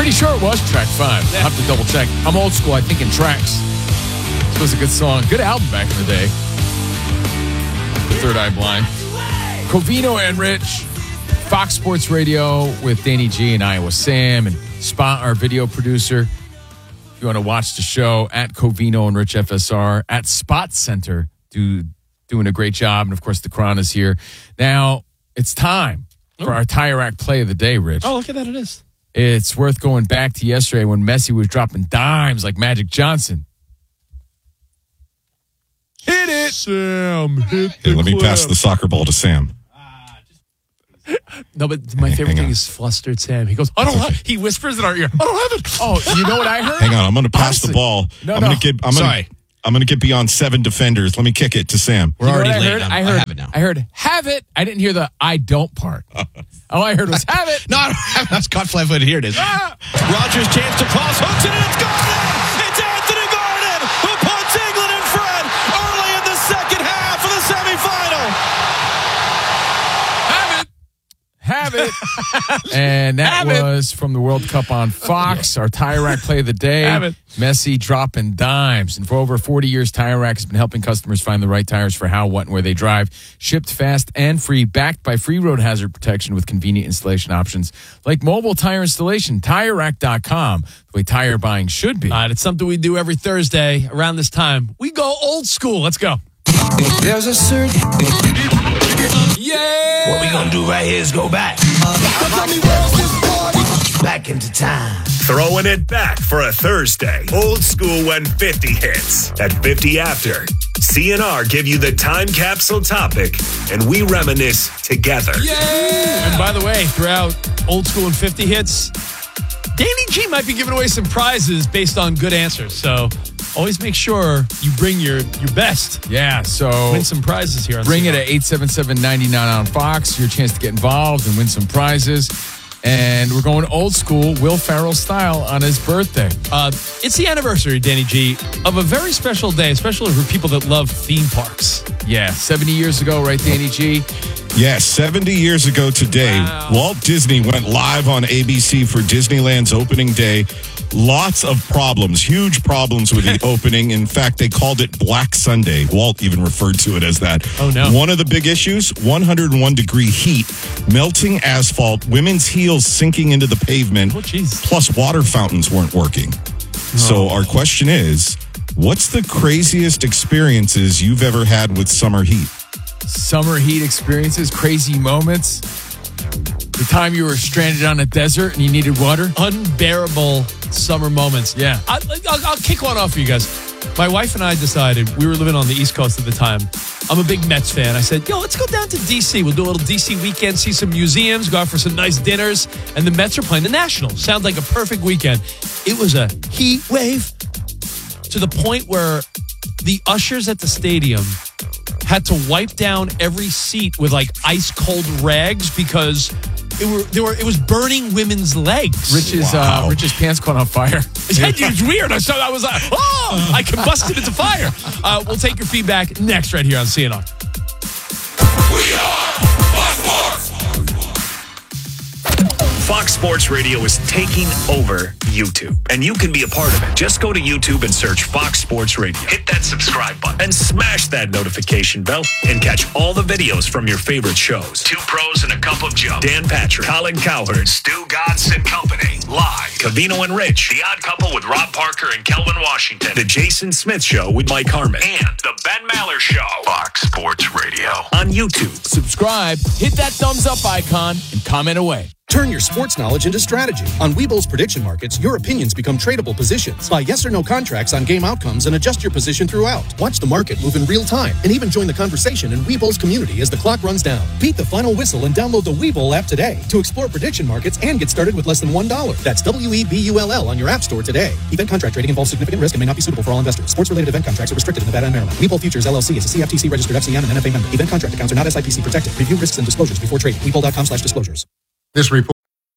Pretty sure it was track 5. I'll have to double check. I'm old school, I think, in tracks. This was a good song. Good album back in the day. The Third Eye Blind. Covino and Rich. Fox Sports Radio with Danny G and Iowa Sam. And Spot, our video producer. If you want to watch the show, at Covino and Rich FSR. At Spot Center. Doing a great job. And, of course, the Crown is here. Now, it's time for our Tire Rack play of the day, Rich. Oh, look at that. It is. It's worth going back to yesterday when Messi was dropping dimes like Magic Johnson. Hit it! Sam, hit Hey, let me pass the soccer ball to Sam. No, but my favorite thing is flustered Sam. He goes, I don't have. He whispers in our ear, I don't have it. Oh, you know what I heard? Hang on, I'm going to pass the ball. I'm going to get beyond 7 defenders. Let me kick it to Sam. We're already late. I have it now. I heard have it. I didn't hear the I don't part. All I heard was have it. No, I don't have it. That's caught flat-footed. Here it is. Rogers chance to cross. Hooks it and it's Gordon. It's Anthony Gordon who puts England in front early in the second half of the semifinal. Have it. And that was from the World Cup on Fox. Our Tire Rack play of the day. Have it. Messi dropping dimes. And for over 40 years, Tire Rack has been helping customers find the right tires for how, what, and where they drive. Shipped fast and free, backed by free road hazard protection with convenient installation options like mobile tire installation. TireRack.com, the way tire buying should be. All right, it's something we do every Thursday around this time. We go old school. Let's go. There's a certain... Yeah! What we gonna do right here is go back. Back into time. Throwing it back for a Thursday. Old school when 50 hits. At 50 after, CNR give you the time capsule topic, and we reminisce together. Yeah! And by the way, throughout old school and 50 hits, Danny G might be giving away some prizes based on good answers. So always make sure you bring your best. Yeah, so win some prizes here on bring CNR. it at 877-99 on Fox. Your chance to get involved and win some prizes. And we're going old school, Will Ferrell style on his birthday. It's the anniversary, Danny G, of a very special day, especially for people that love theme parks. Yeah, 70 years ago, right, Danny G? Yes, 70 years ago today, Walt Disney went live on ABC for Disneyland's opening day. Lots of problems, huge problems with the opening. In fact, they called it Black Sunday. Walt even referred to it as that. Oh, no. One of the big issues, 101-degree heat, melting asphalt, women's heels sinking into the pavement, plus water fountains weren't working. So our question is, what's the craziest experiences you've ever had with summer heat? Summer heat experiences, crazy moments. The time you were stranded on a desert and you needed water. Unbearable summer moments. Yeah. I'll kick one off for you guys. My wife and I decided, we were living on the East Coast at the time. I'm a big Mets fan. I said, let's go down to D.C. We'll do a little D.C. weekend, see some museums, go out for some nice dinners. And the Mets are playing the Nationals. Sounds like a perfect weekend. It was a heat wave to the point where the ushers at the stadium had to wipe down every seat with like ice cold rags because it was burning women's legs. Rich's pants caught on fire. It's weird. I was like, I combusted into fire. We'll take your feedback next right here on CNR. We are Fox Sports. Fox Sports Radio is taking over YouTube, and you can be a part of it. Just go to YouTube and search Fox Sports Radio. Hit that subscribe button and smash that notification bell and catch all the videos from your favorite shows. Two Pros and a Cup of Joe. Dan Patrick, Colin Cowherd, Stu Godson Company. Live. Covino and Rich. The Odd Couple with Rob Parker and Kelvin Washington. The Jason Smith Show with Mike Harmon. And The Ben Maller Show. Fox Sports Radio. On YouTube. Subscribe, hit that thumbs up icon, and comment away. Turn your sports knowledge into strategy. On Webull's prediction markets, your opinions become tradable positions. Buy yes or no contracts on game outcomes and adjust your position throughout. Watch the market move in real time and even join the conversation in Webull's community as the clock runs down. Beat the final whistle and download the Webull app today to explore prediction markets and get started with less than $1. That's WEBULL on your app store today. Event contract trading involves significant risk and may not be suitable for all investors. Sports-related event contracts are restricted in Nevada and Maryland. Webull Futures LLC is a CFTC registered FCM and NFA member. Event contract accounts are not SIPC protected. Review risks and disclosures before trading. Webull.com/disclosures. This report.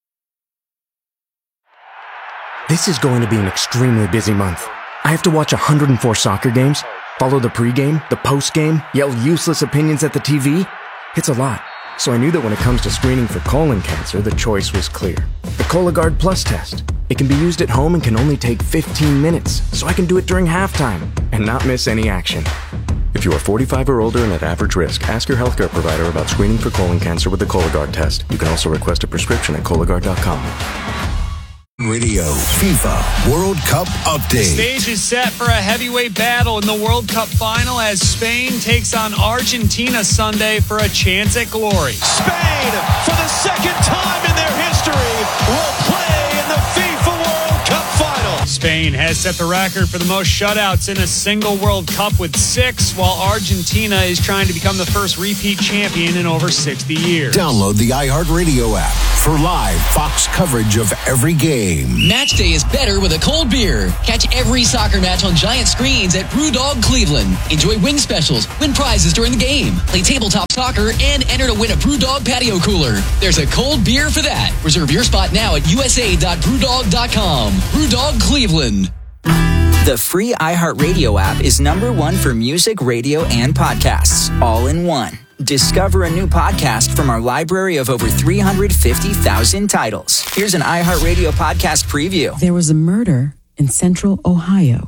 This is going to be an extremely busy month. I have to watch 104 soccer games, follow the pregame, the postgame, yell useless opinions at the TV. It's a lot. So I knew that when it comes to screening for colon cancer, the choice was clear. The Cologuard Plus test. It can be used at home and can only take 15 minutes, so I can do it during halftime and not miss any action. If you are 45 or older and at average risk, ask your healthcare provider about screening for colon cancer with the Cologuard test. You can also request a prescription at Cologuard.com. Radio FIFA World Cup update. The stage is set for a heavyweight battle in the World Cup final as Spain takes on Argentina Sunday for a chance at glory. Spain, for the second time in their history, will play in the FIFA World Cup final. Spain has set the record for the most shutouts in a single World Cup with 6, while Argentina is trying to become the first repeat champion in over 60 years. Download the iHeartRadio app for live Fox coverage of every game. Match day is better with a cold beer. Catch every soccer match on giant screens at BrewDog Cleveland. Enjoy wing specials, win prizes during the game, play tabletop soccer, and enter to win a BrewDog patio cooler. There's a cold beer for that. Reserve your spot now at usa.brewdog.com. BrewDog Cleveland. The free iHeartRadio app is #1 for music, radio, and podcasts, all in one. Discover a new podcast from our library of over 350,000 titles. Here's an iHeartRadio podcast preview. There was a murder in central Ohio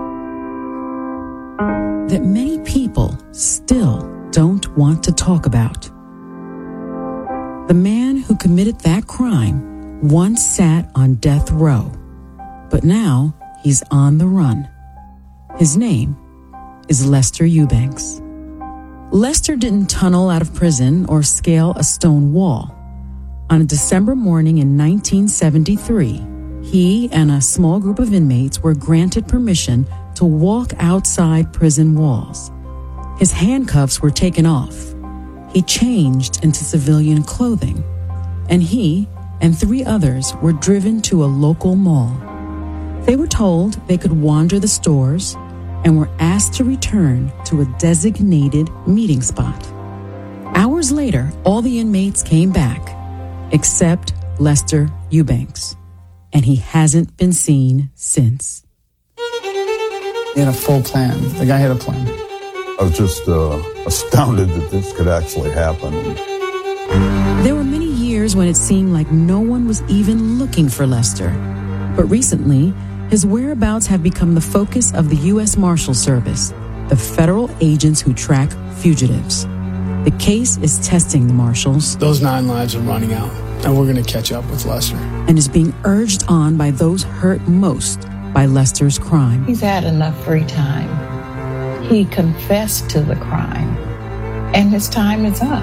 that many people still don't want to talk about. The man who committed that crime once sat on death row, but now he's on the run. His name is Lester Eubanks. Lester didn't tunnel out of prison or scale a stone wall. On a December morning in 1973, he and a small group of inmates were granted permission to walk outside prison walls. His handcuffs were taken off. He changed into civilian clothing, and he and 3 others were driven to a local mall. They were told they could wander the stores and were asked to return to a designated meeting spot. Hours later, all the inmates came back, except Lester Eubanks, and he hasn't been seen since. He had a full plan. The guy had a plan. I was just astounded that this could actually happen. There were many years when it seemed like no one was even looking for Lester. But recently, his whereabouts have become the focus of the U.S. Marshal Service, the federal agents who track fugitives. The case is testing the marshals. Those 9 lives are running out, and we're going to catch up with Lester. And is being urged on by those hurt most by Lester's crime. He's had enough free time. He confessed to the crime, and his time is up.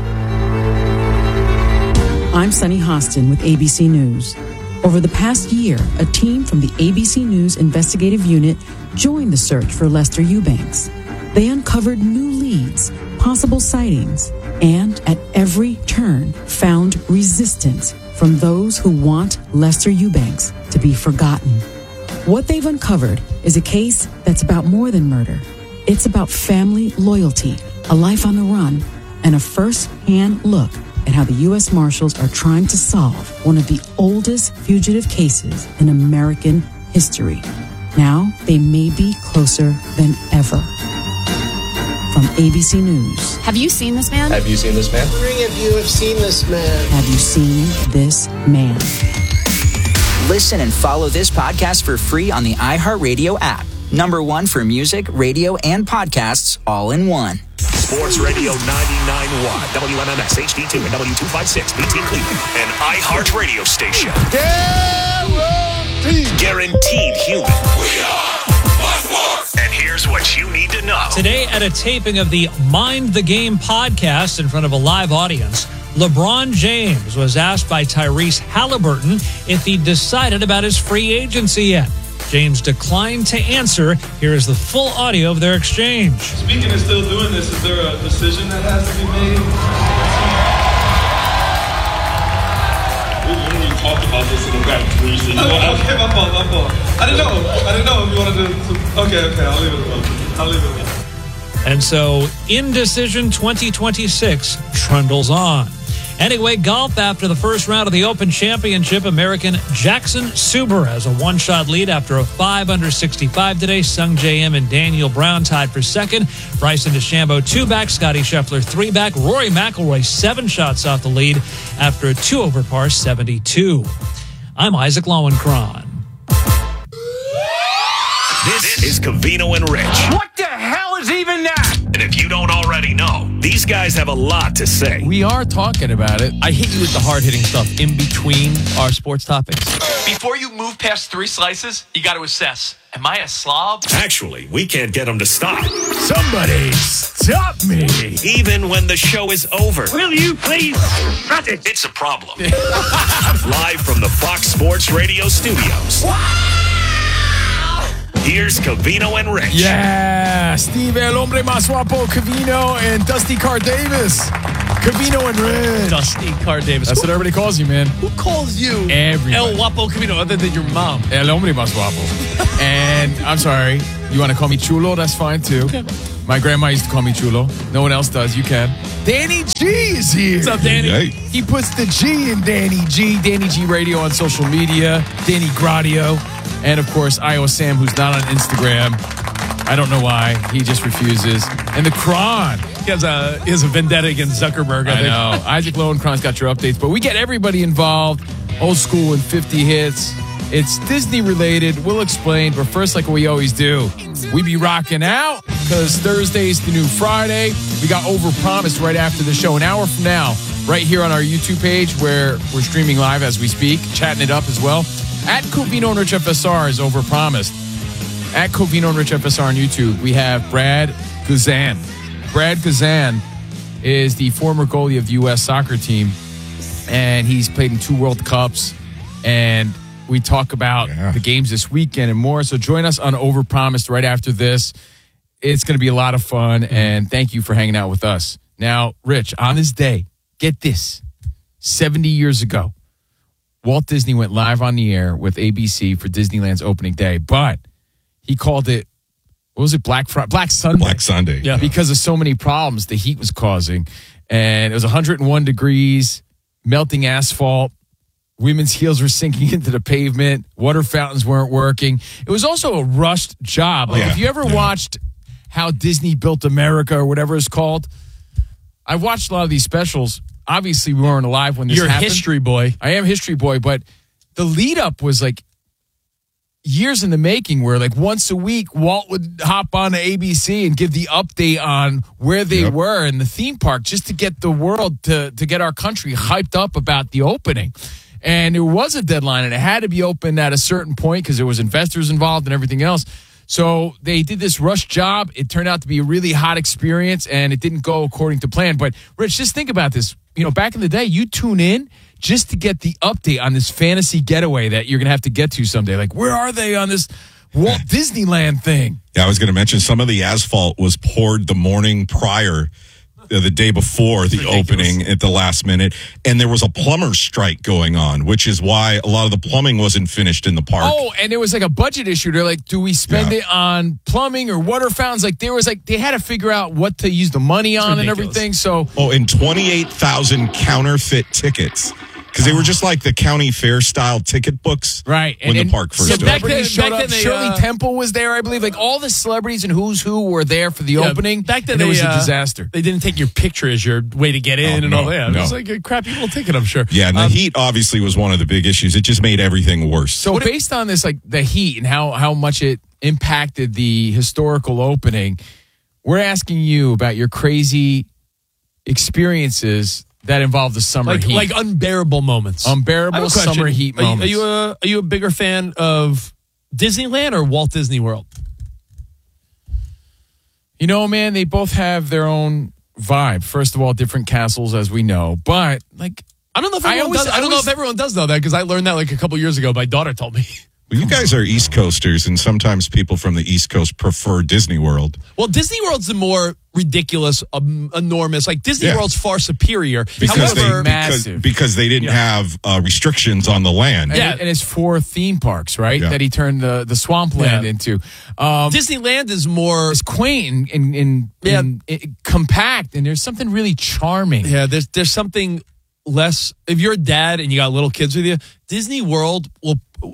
I'm Sunny Hostin with ABC News. Over the past year, a team from the ABC News investigative unit joined the search for Lester Eubanks. They uncovered new leads, possible sightings, and at every turn found resistance from those who want Lester Eubanks to be forgotten. What they've uncovered is a case that's about more than murder. It's about family loyalty, a life on the run, and a first-hand look at how the U.S. Marshals are trying to solve one of the oldest fugitive cases in American history. Now, they may be closer than ever. From ABC News. Have you seen this man? Have you seen this man? Three of you have seen this man. Have you seen this man? Listen and follow this podcast for free on the iHeartRadio app. #1 for music, radio, and podcasts, all in one. Sports Radio 99.1, WMMS HD2 and W256, BT Cleveland, an iHeart radio station. Guaranteed human. We are Sports. And here's what you need to know. Today, at a taping of the Mind the Game podcast in front of a live audience, LeBron James was asked by Tyrese Halliburton if he decided about his free agency yet. James declined to answer. Here is the full audio of their exchange. Speaking of still doing this, is there a decision that has to be made? We talked about this in the back briefly. Okay, my fault. I didn't know if you wanted to. Okay, I'll leave it alone. And so, Indecision 2026 trundles on. Anyway, golf after the first round of the Open Championship, American Jackson Suber has a one-shot lead after a 5-under 65 today. Sung J M and Daniel Brown tied for second. Bryson DeChambeau 2-back, Scottie Scheffler 3-back. Rory McIlroy 7 shots off the lead after a 2-over par 72. I'm Isaac Lowenkron. This is Covino and Rich. What the hell is even that? And if you don't already know, these guys have a lot to say. We are talking about it. I hit you with the hard-hitting stuff in between our sports topics. Before you move past 3 slices, you got to assess. Am I a slob? Actually, we can't get them to stop. Somebody stop me. Even when the show is over. Will you please cut it? It's a problem. Live from the Fox Sports Radio studios. Here's Covino and Rich. Yeah, Steve El Hombre Más Guapo, Covino, and Dusty Carr Davis. Covino and Rich. Dusty Carr Davis. That's what everybody calls you, man. Who calls you Everybody. El Guapo Covino other than your mom? El Hombre Más Guapo. And I'm sorry, you want to call me Chulo? That's fine, too. Okay. My grandma used to call me Chulo. No one else does. You can. Danny G is here. What's up, Danny? Hey. He puts the G in Danny G. Danny G Radio on social media. Danny Gradio. And, of course, Iowa Sam, who's not on Instagram. I don't know why. He just refuses. And the Kron. He has a vendetta against Zuckerberg, I think. know. Isaac Lowenkron's got your updates. But we get everybody involved. Old school and 50 hits. It's Disney related. We'll explain. But first, like we always do, we be rocking out because Thursday's the new Friday. We got Overpromised right after the show. An hour from now, right here on our YouTube page where we're streaming live as we speak, chatting it up as well. At Covino and Rich FSR is Overpromised. At Covino and Rich FSR on YouTube, we have Brad Guzan. Brad Guzan is the former goalie of the U.S. soccer team, and he's played in 2 World Cups, and we talk about the games this weekend and more. So join us on Overpromised right after this. It's going to be a lot of fun, and thank you for hanging out with us. Now, Rich, on this day, get this, 70 years ago, Walt Disney went live on the air with ABC for Disneyland's opening day, but he called it, what was it, Black Sunday? Black Sunday. Yeah. Because of so many problems the heat was causing. And it was 101 degrees, melting asphalt. Women's heels were sinking into the pavement. Water fountains weren't working. It was also a rushed job. Like, if you ever watched How Disney Built America or whatever it's called, I watched a lot of these specials. Obviously, we weren't alive when this happened. You're a history boy. I am history boy, but the lead up was like years in the making where like once a week, Walt would hop on to ABC and give the update on where they were in the theme park just to get the world, to get our country hyped up about the opening. And there was a deadline and it had to be opened at a certain point because there was investors involved and everything else. So they did this rush job. It turned out to be a really hot experience and it didn't go according to plan. But Rich, just think about this. You know, back in the day, you tune in just to get the update on this fantasy getaway that you're going to have to get to someday. Like, where are they on this Walt Disneyland thing? Yeah, I was going to mention some of the asphalt was poured the morning prior, the day before the opening at the last minute. And there was a plumber strike going on, which is why a lot of the plumbing wasn't finished in the park. Oh, and it was like a budget issue. They're like, do we spend it on plumbing or water fountains? Like, they had to figure out what to use the money on and everything. So, and 28,000 counterfeit tickets. Because they were just like the county fair style ticket books. Right. When the park first opened. Celebrities showed up. Shirley Temple was there, I believe. Like all the celebrities and who's who were there for the opening. Back then, it was a disaster. They didn't take your picture as your way to get in all that. It was like a crappy little ticket, I'm sure. Yeah, and the heat obviously was one of the big issues. It just made everything worse. So based on this, like the heat and how much it impacted the historical opening, we're asking you about your crazy experiences that involve the summer heat. Like unbearable moments. Unbearable summer heat moments. Are you a bigger fan of Disneyland or Walt Disney World? You know, man, they both have their own vibe. First of all, different castles, as we know. But, like, I don't know if everyone does. I don't know if everyone does know that because I learned that like a couple years ago. My daughter told me. Well, you guys are East Coasters, and sometimes people from the East Coast prefer Disney World. Well, Disney World's the more ridiculous, enormous. Like Disney World's far superior. Because they didn't have restrictions on the land. And it's 4 theme parks, right? Yeah. That he turned the swampland into. Disneyland is more quaint and compact, and there's something really charming. Yeah, there's something less. If you're a dad and you got little kids with you, Disney World will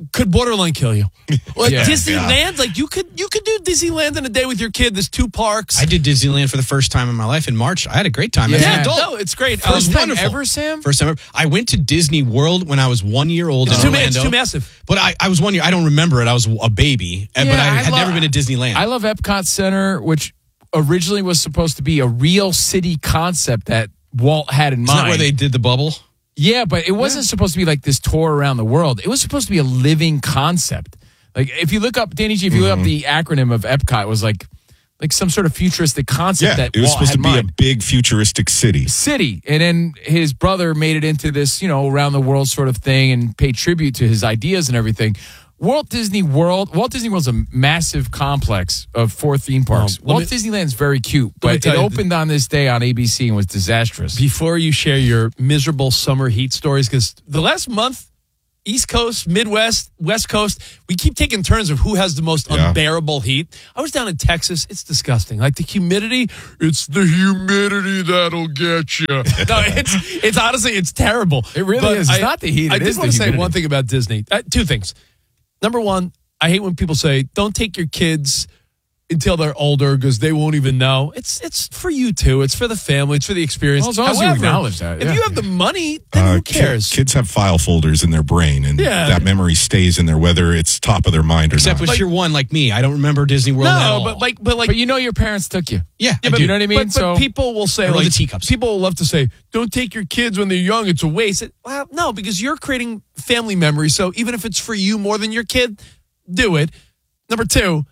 could borderline kill you. Like Yeah. Disneyland, like you could do Disneyland in a day with your kid. There's 2 parks. I did Disneyland for the first time in my life in March. I had a great time as an adult. No, it's great. First time wonderful. ever, Sam? First time ever. I went to Disney World when I was 1 year old in It's Orlando. too massive. But I was 1 year. I don't remember it. I was a baby, but I had never been to Disneyland. I love Epcot Center, which originally was supposed to be a real city concept that Walt had in Is mind. that where they did the bubble? Yeah, but it wasn't supposed to be like this tour around the world. It was supposed to be a living concept. Like if you look up, Danny G, if you look up the acronym of Epcot, it was like some sort of futuristic concept that it was Walt supposed had to be in mind. a big futuristic city. And then his brother made it into this, around the world sort of thing and paid tribute to his ideas and everything. Walt Disney World's a massive complex of 4 theme parks. Walt Disneyland's very cute, but it opened on this day on ABC and was disastrous. Before you share your miserable summer heat stories, because the last month, East Coast, Midwest, West Coast, we keep taking turns of who has the most unbearable heat. I was down in Texas. It's disgusting. Like the humidity, it's the humidity that'll get you. No, it's honestly, it's terrible. It really is. It's not the heat. I It did is want the to say humidity. one thing about Disney. 2 things. Number one, I hate when people say, don't take your kids until they're older because they won't even know. It's for you too. It's for the family. It's for the experience. Well, as long as you acknowledge that, if you have the money, then who cares? Kids have file folders in their brain, and that memory stays in there, whether it's top of their mind or Except not. with year 1, like me. I don't remember Disney World at all. But your parents took you. Yeah, but you know what I mean? But people will say, I love like, the teacups. people will love to say, don't take your kids when they're young. It's a waste. Well, no, because you're creating family memories. So even if it's for you more than your kid, do it. Number 2,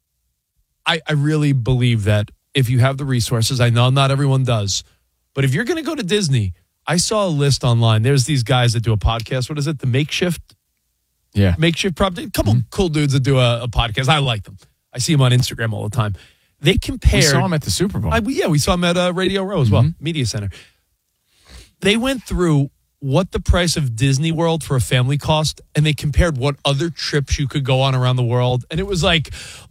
I really believe that if you have the resources, I know not everyone does, but if you're going to go to Disney, I saw a list online. There's these guys that do a podcast. What is it? The Makeshift Property. A couple cool dudes that do a podcast. I like them. I see them on Instagram all the time. They compared. We saw him at the Super Bowl. We saw him at Radio Row as well, Media Center. They went through what the price of Disney World for a family cost, and they compared what other trips you could go on around the world. And it was like,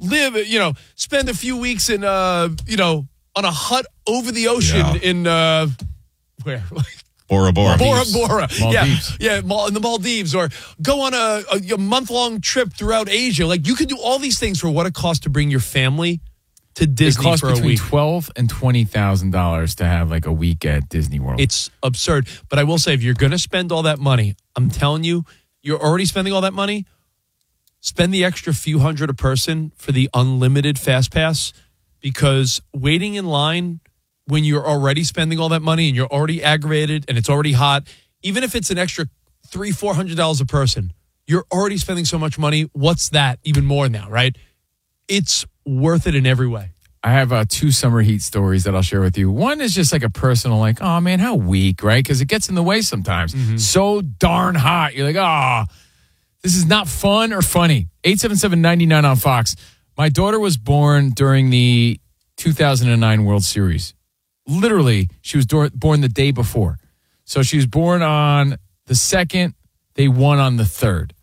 spend a few weeks in, on a hut over the ocean in, where? Bora Bora. Bora Bora. Maldives. Yeah, in the Maldives. Or go on a month-long trip throughout Asia. Like, you could do all these things for what it costs to bring your family to Disney it costs for a between week. $12,000 and $20,000 to have like a week at Disney World. It's absurd. But I will say, if you're going to spend all that money, I'm telling you, you're already spending all that money. Spend the extra few hundred a person for the unlimited Fast Pass, because waiting in line when you're already spending all that money and you're already aggravated and it's already hot, even if it's an extra $300-400 a person, you're already spending so much money. What's that even more now, right? It's worth it in every way. I have 2 summer heat stories that I'll share with you. One is just like a personal, like, oh man, how weak, right? Because it gets in the way sometimes. So darn hot. You're like, this is not fun or funny. 877-99 on Fox. My daughter was born during the 2009 World Series. Literally, she was born the day before. So she was born on the 2nd. They won on the 3rd,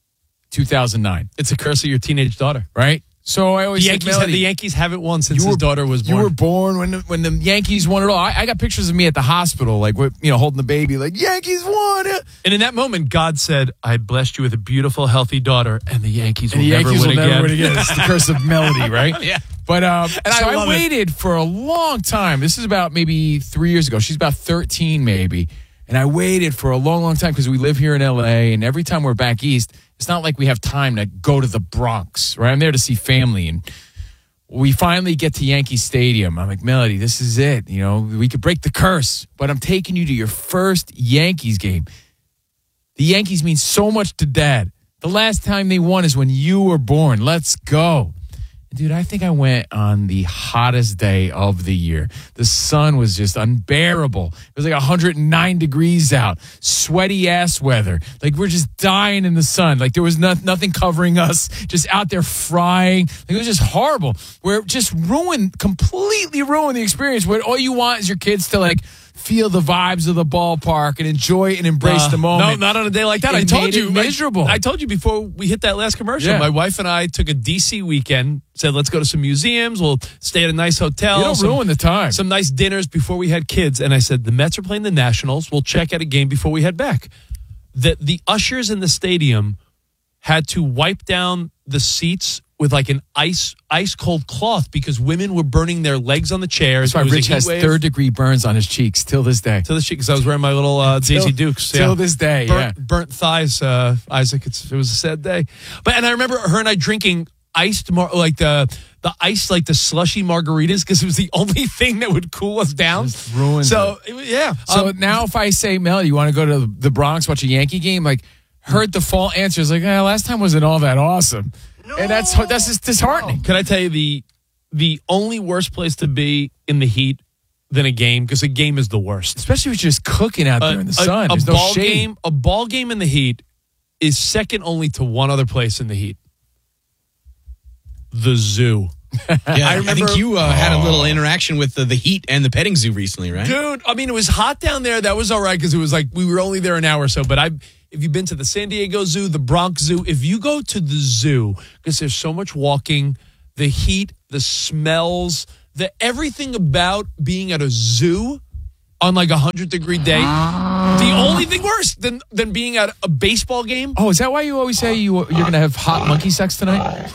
2009. It's a curse of your teenage daughter, right? So I always the Yankees haven't won since his daughter was born. You were born when the Yankees won it all. I got pictures of me at the hospital, like holding the baby, like Yankees won it. And in that moment, God said, "I blessed you with a beautiful, healthy daughter, and the Yankees will never win again." It's the curse of melody, right? Yeah. But I waited for a long time. This is about maybe 3 years ago. She's about 13, maybe. And I waited for a long, long time because we live here in L.A. And every time we're back east, it's not like we have time to go to the Bronx, right? I'm there to see family. And we finally get to Yankee Stadium. I'm like, Melody, this is it. We could break the curse. But I'm taking you to your first Yankees game. The Yankees mean so much to Dad. The last time they won is when you were born. Let's go. Dude, I think I went on the hottest day of the year. The sun was just unbearable. It was like 109 degrees out. Sweaty ass weather. Like we're just dying in the sun. Like there was nothing covering us. Just out there frying. Like it was just horrible. We're just completely ruined the experience. Where all you want is your kids to like feel the vibes of the ballpark and enjoy and embrace the moment. No, not on a day like that. I told you, miserable. I told you before we hit that last commercial. Yeah. My wife and I took a DC weekend. Said let's go to some museums. We'll stay at a nice hotel. You don't ruin the time. Some nice dinners before we had kids. And I said the Mets are playing the Nationals. We'll check out a game before we head back. The ushers in the stadium had to wipe down the seats with like an ice cold cloth because women were burning their legs on the chairs. That's why Rich has third-degree burns on his cheeks till this day. Till this cheek, because I was wearing my little Daisy Dukes. Till this day, burnt thighs, Isaac. It was a sad day. And I remember her and I drinking iced the ice, like the slushy margaritas, because it was the only thing that would cool us down. Just ruined yeah. So now if I say, Mel, you want to go to the Bronx, watch a Yankee game? Like, her default answer is like, last time wasn't all that awesome. No. And that's just disheartening. Can I tell you the only worst place to be in the heat than a game? Because a game is the worst. Especially if you're just cooking out there in the sun. A ball game in the heat is second only to one other place in the heat. The zoo. Yeah, I think you had a little interaction with the heat and the petting zoo recently, right? Dude, I mean, it was hot down there. That was all right because it was like we were only there an hour or so. But if you've been to the San Diego Zoo, the Bronx Zoo, if you go to the zoo, because there's so much walking, the heat, the smells, everything about being at a zoo on like 100-degree day, the only thing worse than being at a baseball game. Oh, is that why you always say you're going to have hot monkey sex tonight?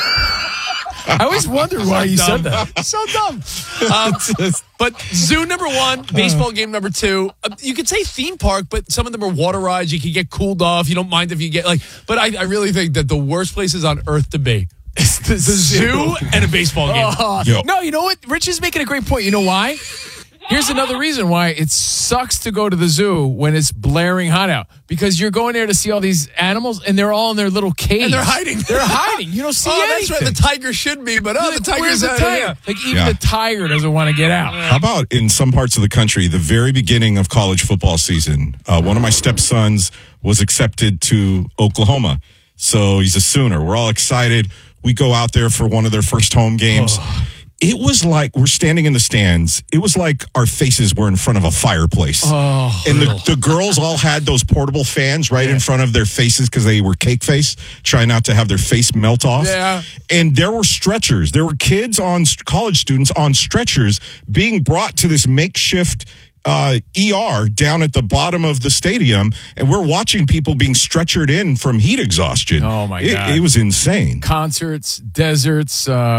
I always wondered why you said that. So dumb. But zoo number one, baseball game number two. You could say theme park, but some of them are water rides. You can get cooled off. You don't mind if you get But I really think that the worst places on earth to be is the zoo and a baseball game. No, you know what? Rich is making a great point. You know why? Here's another reason why it sucks to go to the zoo when it's blaring hot out. Because you're going there to see all these animals, and they're all in their little cage. And they're hiding. They're hiding. You don't see anything. That's where the tiger should be, but the tiger's out. Like, even the tiger doesn't want to get out. How about in some parts of the country, the very beginning of college football season, one of my stepsons was accepted to Oklahoma. So he's a Sooner. We're all excited. We go out there for one of their first home games. It was like we're standing in the stands. It was like our faces were in front of a fireplace. And the girls all had those portable fans right in front of their faces because they were cake face, trying not to have their face melt off. Yeah. And there were stretchers. There were kids college students on stretchers being brought to this makeshift ER down at the bottom of the stadium, and we're watching people being stretchered in from heat exhaustion. Oh my God. It was insane. Concerts, deserts,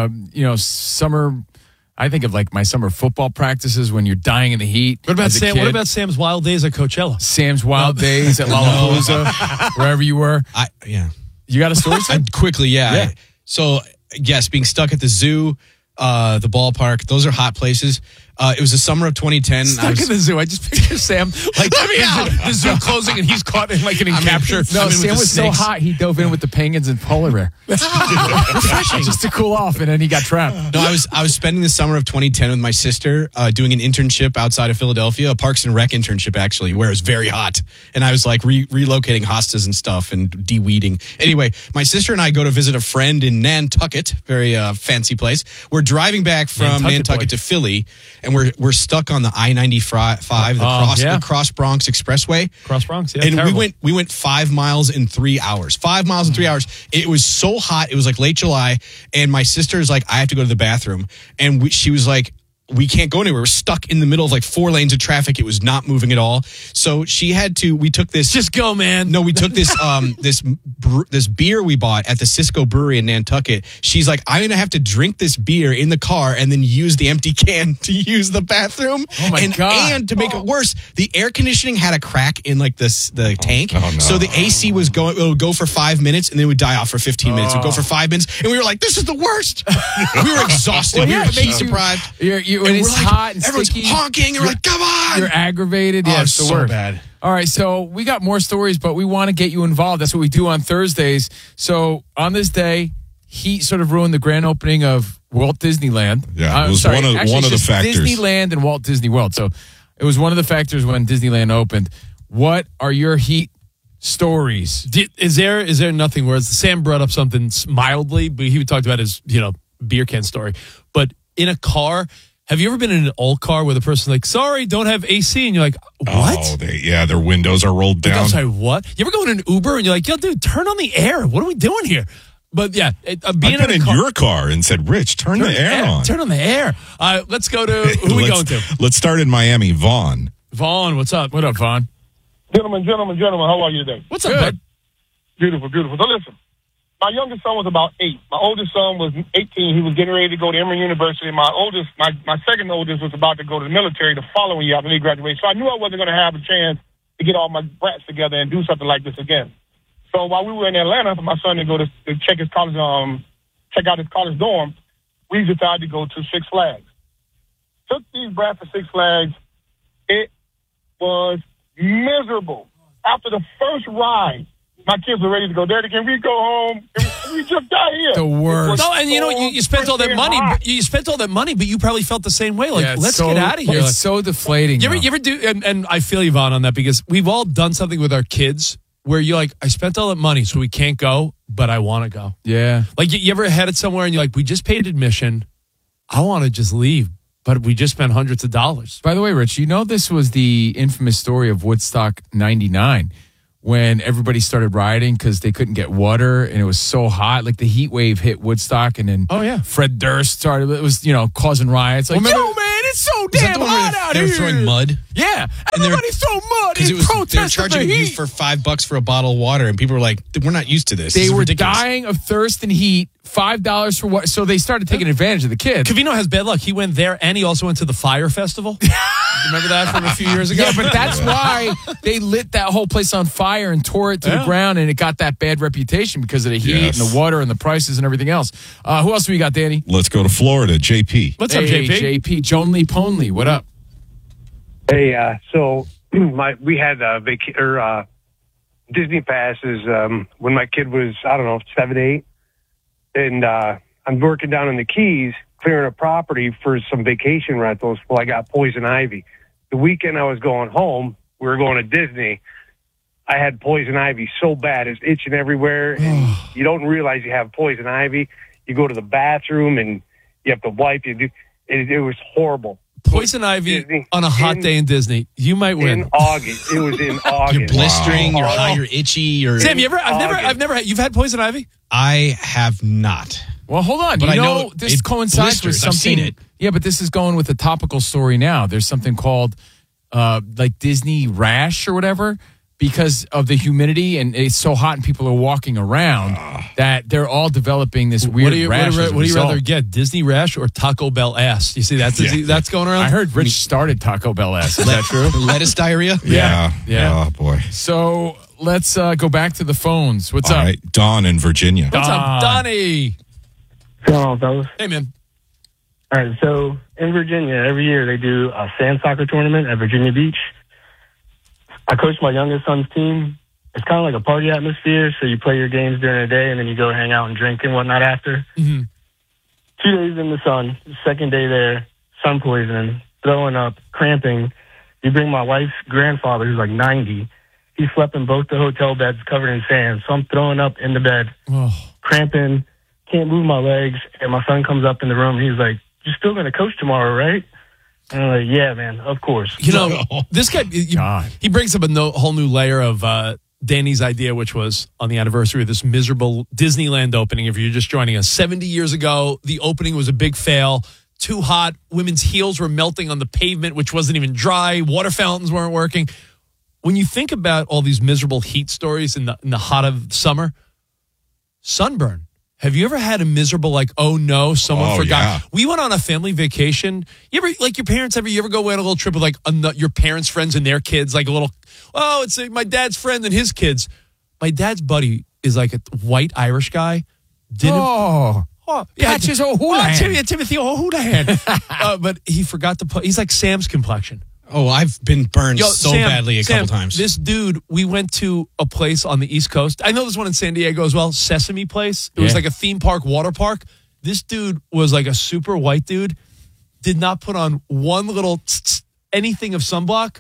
summer. I think of like my summer football practices when you're dying in the heat. What about Sam? What about Sam's wild days at Coachella? Sam's wild days at Lollapalooza, wherever you were. You got a story? Quickly, yeah. So yes, being stuck at the zoo, the ballpark, those are hot places. It was the summer of 2010. Stuck in the zoo. I just picture Sam like let me out. The zoo closing and he's caught in like an capture. No, Sam was so hot he dove in with the penguins and polar bear. Refreshing, just to cool off, and then he got trapped. No, I was spending the summer of 2010 with my sister doing an internship outside of Philadelphia, a Parks and Rec internship actually, where it was very hot, and I was like relocating hostas and stuff and de-weeding. Anyway, my sister and I go to visit a friend in Nantucket, very fancy place. We're driving back from Nantucket to Philly. And we're stuck on the I-95, the Cross Bronx Expressway. Cross Bronx, yeah. And terrible. we went 5 miles in 3 hours. 5 miles in 3 hours. It was so hot. It was like late July. And my sister's like, I have to go to the bathroom. And she was like, we can't go anywhere. We're stuck in the middle of like 4 lanes of traffic. It was not moving at all. So we took this. Just go, man. No, we took this, this beer we bought at the Cisco Brewery in Nantucket. She's like, I'm going to have to drink this beer in the car and then use the empty can to use the bathroom. Oh my God. And to make it worse, the air conditioning had a crack in like the tank. Oh, no. So the AC it would go for 5 minutes and then it would die off for 15 minutes. It would go for 5 minutes. And we were like, this is the worst. We were exhausted. We were heat deprived. When it's like, hot and everyone's sticky, honking. You're like, come on. You're aggravated. Yeah, it's the so worst. bad. All right, so we got more stories, but we want to get you involved. That's what we do on Thursdays. So on this day, heat sort of ruined the grand opening of Walt Disneyland. Yeah, it was one of the factors. Disneyland and Walt Disney World. So it was one of the factors when Disneyland opened. What are your heat stories? Is there nothing where Sam brought up something mildly, but he talked about his beer can story. But in a car, have you ever been in an old car where the person's like, sorry, don't have AC? And you're like, what? Oh, their windows are rolled down. I'm sorry, what? You ever go in an Uber and you're like, yo, dude, turn on the air. What are we doing here? But yeah, I've been in your car and said, Rich, turn the air on. Turn on the air. Let's go to, who are we going to? Let's start in Miami. Vaughn. Vaughn, what's up? What up, Vaughn? Gentlemen, how are you today? What's up, bud? Beautiful, beautiful. So listen, my youngest son was about 8. My oldest son was 18. He was getting ready to go to Emory University. My second oldest was about to go to the military the following year after he graduated. So I knew I wasn't going to have a chance to get all my brats together and do something like this again. So while we were in Atlanta for my son to go to check his college, check out his college dorm, we decided to go to Six Flags. Took these brats to Six Flags. It was miserable. After the first ride, my kids were ready to go. Daddy, can we go home? We just got here. The worst. No, and you spent all that money. You spent all that money, but you probably felt the same way. Like, let's get out of here. It's so deflating. You ever do? And I feel Yvonne on that because we've all done something with our kids where you're like, I spent all that money, so we can't go, but I want to go. Yeah. Like, you ever headed somewhere and you're like, we just paid admission. I want to just leave, but we just spent hundreds of dollars. By the way, Rich, you know this was the infamous story of Woodstock 99 when everybody started rioting because they couldn't get water and it was so hot. Like the heat wave hit Woodstock and then Fred Durst started. It was, causing riots. Like, yo, man, it's so damn hot out here. They were throwing mud? Yeah. Everybody's throwing mud. Because they were charging you for $5 for a bottle of water and people were like, we're not used to this. They were ridiculous. dying of thirst and heat. $5 for what? So they started taking advantage of the kids. Covino has bad luck. He went there and he also went to the Fire Festival. Remember that from a few years ago? Yeah, but that's why they lit that whole place on fire and tore it to the ground, and it got that bad reputation because of the heat and the water and the prices and everything else. Who else do we got, Danny? Let's go to Florida. JP. What's up, JP? JP. Jonely Ponley. What up? Hey, so we had Disney passes when my kid was, 7, 8. And I'm working down in the Keys, clearing a property for some vacation rentals. Well, I got poison ivy. The weekend I was going home, we were going to Disney. I had poison ivy so bad, it's itching everywhere. And you don't realize you have poison ivy. You go to the bathroom and you have to wipe. It was horrible. Poison ivy Disney, on a hot day in Disney. You might win. In August. It was in August. You're blistering, you're high, you're itchy. Sam, I've never had, you've had poison ivy? I have not. Well, hold on. But I know this coincides with something. I've seen it. Yeah, but this is going with a topical story now. There's something called like Disney rash or whatever because of the humidity and it's so hot and people are walking around that they're all developing this weird rash. What do you rather get, Disney rash or Taco Bell ass? You see that's going around? I heard Rich started Taco Bell ass. Is that true? Lettuce diarrhea? Yeah. Oh, boy. So let's go back to the phones. What's all up? Right. Don in Virginia. What's up, Donnie? What's going on, fellas? Hey, man. All right, so in Virginia, every year they do a sand soccer tournament at Virginia Beach. I coach my youngest son's team. It's kind of like a party atmosphere, so you play your games during the day, and then you go hang out and drink and whatnot after. Mm-hmm. 2 days in the sun, second day there, sun poisoning, throwing up, cramping. You bring my wife's grandfather, who's like 90. He slept in both the hotel beds covered in sand, so I'm throwing up in the bed, cramping, can't move my legs, and my son comes up in the room, and he's like, "You're still going to coach tomorrow, right?" And I'm like, "Yeah, man, of course." This guy, he brings up a whole new layer of Danny's idea, which was on the anniversary of this miserable Disneyland opening. If you're just joining us, 70 years ago, the opening was a big fail. Too hot. Women's heels were melting on the pavement, which wasn't even dry. Water fountains weren't working. When you think about all these miserable heat stories in the hot of summer, sunburn. Have you ever had a miserable, oh no, someone forgot? Yeah. We went on a family vacation. You ever, your parents you ever go on a little trip with your parents' friends and their kids, like a little, it's my dad's friend and his kids. My dad's buddy is like a white Irish guy. Patches O'Houlihan. Timothy O'Houlihan. But he forgot to he's like Sam's complexion. Oh, I've been burned badly a couple times. This dude, we went to a place on the East Coast. I know there's one in San Diego as well, Sesame Place. It was like a theme park, water park. This dude was like a super white dude, did not put on one little anything of sunblock.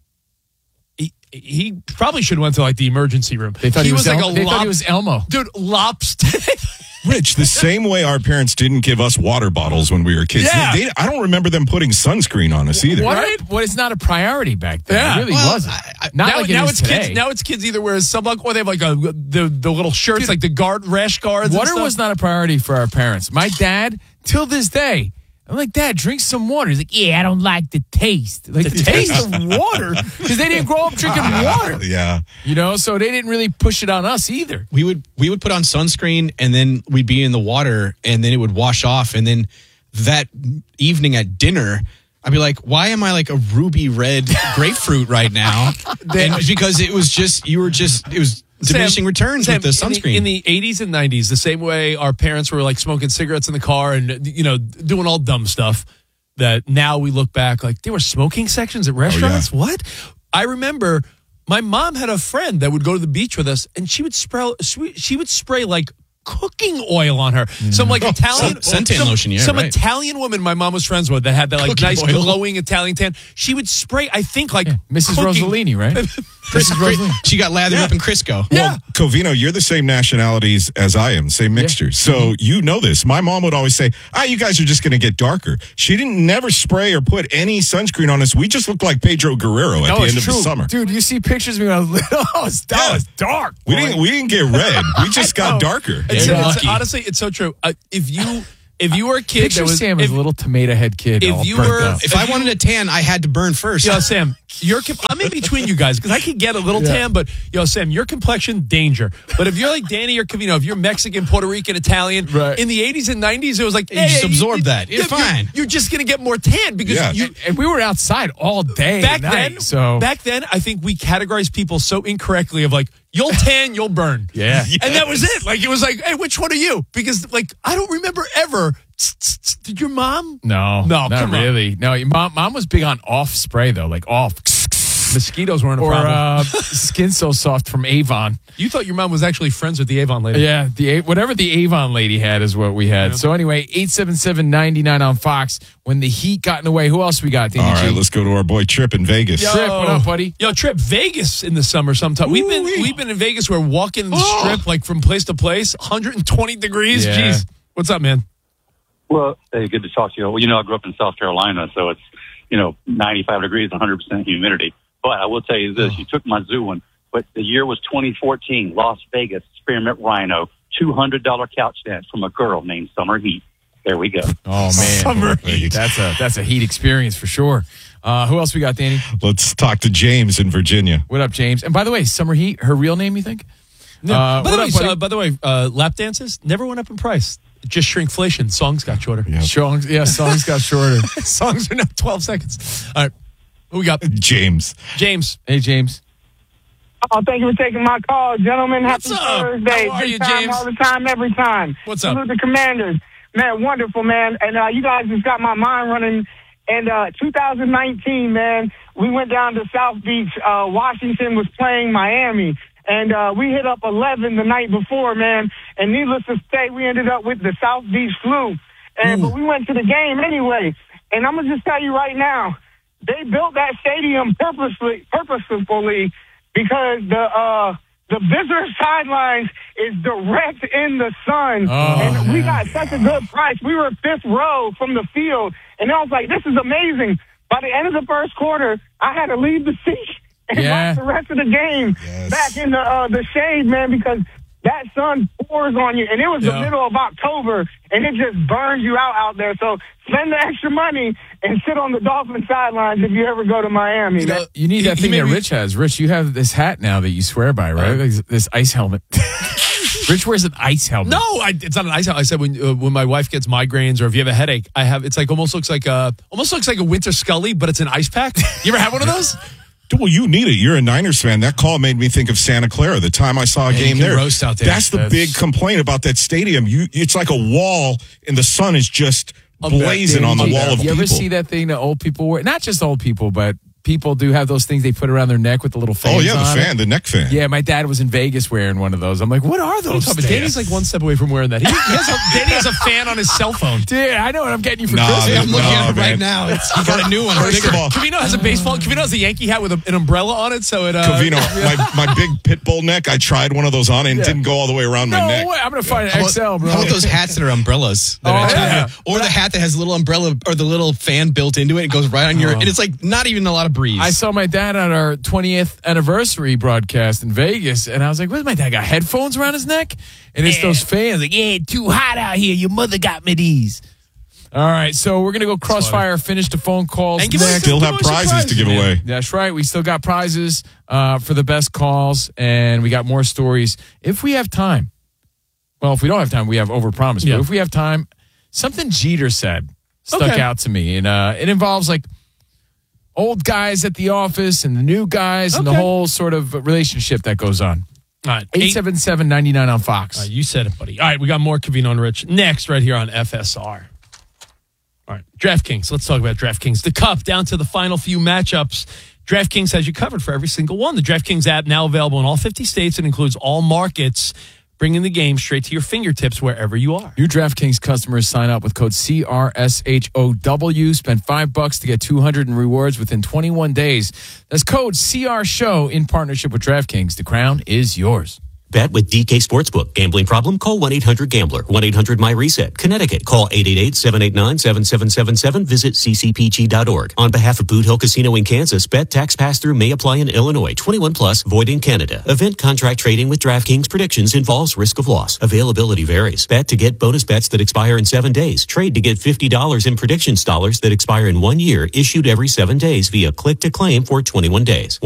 He probably should have went to the emergency room. They thought he was Elmo. Dude, lobster. Rich, the same way our parents didn't give us water bottles when we were kids. Yeah. I don't remember them putting sunscreen on us either. Right? Well, it's not a priority back then. Yeah. It really wasn't. Now it's kids. Now it's kids either wear sunblock or they have the little shirts, like the rash guards. Water was not a priority for our parents. My dad, till this day, I'm like, Dad, drink some water. He's like, yeah, I don't like the taste. Like, the taste of water? Because they didn't grow up drinking water. Yeah. You know, so they didn't really push it on us either. We would put on sunscreen, and then we'd be in the water, and then it would wash off. And then that evening at dinner, I'd be like, why am I like a ruby red grapefruit right now? And because it was diminishing returns with the sunscreen. In the 80s and 90s, the same way our parents were like smoking cigarettes in the car and, you know, doing all dumb stuff, that now we look back like there were smoking sections at restaurants. What? I remember my mom had a friend that would go to the beach with us, and she would spray like cooking oil on her. Some like Italian suntan lotion, some Italian woman my mom was friends with that had that like Cooking nice oil. glowing Italian tan. She would spray, I think, like Mrs. cooking- Rossellini, right? Mrs. Rossellini. She got lathered up in Crisco. Well, Covino, you're the same nationalities as I am, same mixture. So you know this. My mom would always say, you guys are just going to get darker. She didn't never spray or put any sunscreen on us. We just looked like Pedro Guerrero at the end of the summer. Dude, you see pictures of me when I was little. That was dark. We didn't get red. We just got darker. It's honestly, it's so true. If you were a kid Picture that was Sam as a little tomato head kid. If I wanted a tan, I had to burn first. Yo, Sam, I'm in between you guys because I could get a little tan, but Sam, your complexion, danger. But if you're like Danny or Covino, if you're Mexican, Puerto Rican, Italian, in the 80s and 90s, it was like, you just absorb that. You're fine. You're just going to get more tan because and we were outside all day. Back then, I think we categorized people so incorrectly of like, you'll tan, you'll burn. Yeah. And that was it. Like, it was like, hey, which one are you? Because, like, I don't remember ever. Did your mom? No, not really. No, your mom was big on off spray, though, like off. Mosquitoes weren't a or problem. Skin So Soft from Avon. You thought your mom was actually friends with the Avon lady. Yeah, whatever the Avon lady had is what we had. Yeah. So anyway, 877-99 on Fox. When the heat got in the way, who else we got? All right, let's go to our boy Trip in Vegas. Trip, what up, buddy? Yo, Trip, Vegas in the summer sometime. We've been in Vegas. We're walking the strip like from place to place, 120 degrees. Yeah. Jeez, what's up, man? Well, hey, good to talk to you. Well, you know, I grew up in South Carolina, so it's 95 degrees, 100% humidity. But I will tell you this, you took my zoo one, but the year was 2014, Las Vegas, Spearmint Rhino, $200 couch dance from a girl named Summer Heat. There we go. Oh, man. Summer Heat. That's a heat experience for sure. Who else we got, Danny? Let's talk to James in Virginia. What up, James? And by the way, Summer Heat, her real name, you think? No. By the way, lap dances never went up in price. Just shrinkflation. Songs got shorter. Yeah. Songs got shorter. Songs are now 12 seconds. All right. Who we got? James. Hey, James. Oh, thank you for taking my call, gentlemen. Happy Thursday. How are you, Big time, James? all the time, every time. What's up? Salute the Commanders. Man, wonderful, man. And you guys just got my mind running. And 2019, man, we went down to South Beach. Washington was playing Miami. And we hit up 11 the night before, man. And needless to say, we ended up with the South Beach flu. But we went to the game anyway. And I'm going to just tell you right now, they built that stadium purposefully because the visitor sidelines is direct in the sun. And we got such a good price. We were fifth row from the field. And I was like, this is amazing. By the end of the first quarter, I had to leave the seat and watch the rest of the game back in the shade, man, because that sun pours on you. And it was the middle of October, and it just burns you out there. So spend the extra money and sit on the Dolphin sidelines if you ever go to Miami. You need that thing that Rich has. Rich, you have this hat now that you swear by, right? This ice helmet. Rich wears an ice helmet. No, it's not an ice helmet. I said when my wife gets migraines or if you have a headache, it's like almost looks like a Winter Scully, but it's an ice pack. You ever have one of those? Well, you need it. You're a Niners fan. That call made me think of Santa Clara. The time I saw a game there, roast out there. That's the big complaint about that stadium. It's like a wall, and the sun is just blazing on the wall of people. You ever see that thing that old people wear? Not just old people, but people do have those things they put around their neck with the little fans. Oh yeah, the neck fan. Yeah, my dad was in Vegas wearing one of those. I'm like, what are those? Danny's like one step away from wearing that. Danny has a fan on his cell phone. Dude, I know what I'm getting you for Christmas. I'm looking at it right now. He got a new one. Covino has a baseball. Covino has a Yankee hat with an umbrella on it. So it. Covino, my big pit bull neck. I tried one of those on and it didn't go all the way around my neck. No way. I'm gonna find an XL, bro. How about those hats that are umbrellas? Or the hat that has a little umbrella or the little fan built into it. It goes right on your. And it's like not even a lot of breeze. I saw my dad at our 20th anniversary broadcast in Vegas, and I was like, what's my dad got headphones around his neck? And it's those fans like, too hot out here. Your mother got me these. All right, so we're going to go crossfire, finish the phone calls. And still have prizes to give away. That's right. We still got prizes for the best calls, and we got more stories. If we have time, well, if we don't have time, we have overpromised. Yeah. But if we have time, something Jeter said stuck out to me, and it involves like old guys at the office and the new guys and the whole sort of relationship that goes on. All right. 877-99 on Fox. You said it, buddy. All right, we got more Covino and Rich next right here on FSR. All right, DraftKings. Let's talk about DraftKings. The Cup down to the final few matchups. DraftKings has you covered for every single one. The DraftKings app now available in all 50 states and includes all markets, bringing the game straight to your fingertips wherever you are. New DraftKings customers sign up with code CRSHOW. Spend $5 to get $200 in rewards within 21 days. That's code CRSHOW in partnership with DraftKings. The crown is yours. Bet with DK Sportsbook. Gambling problem? Call 1-800-GAMBLER. 1-800-MY-RESET. Connecticut. Call 888-789-7777. Visit ccpg.org. On behalf of Boot Hill Casino in Kansas, bet tax pass-through may apply in Illinois. 21 plus, void in Canada. Event contract trading with DraftKings predictions involves risk of loss. Availability varies. Bet to get bonus bets that expire in 7 days. Trade to get $50 in predictions dollars that expire in 1 year, issued every 7 days via click to claim for 21 days.